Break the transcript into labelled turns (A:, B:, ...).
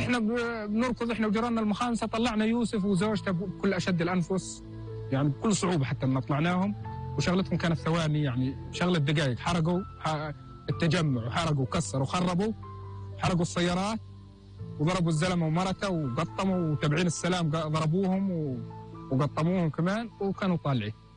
A: احنا بنركض احنا وجيراننا المخامسه، طلعنا يوسف وزوجته بكل اشد الانفس، يعني بكل صعوبه حتى ان طلعناهم، وشغلتهم كانت ثواني، يعني شغله دقائق. حرقوا التجمع وحرقوا وكسروا وخربوا، حرقوا السيارات وضربوا الزلمه ومرته وقطموا، وتبعين السلام ضربوهم وقطموهم كمان، وكانوا طالعين.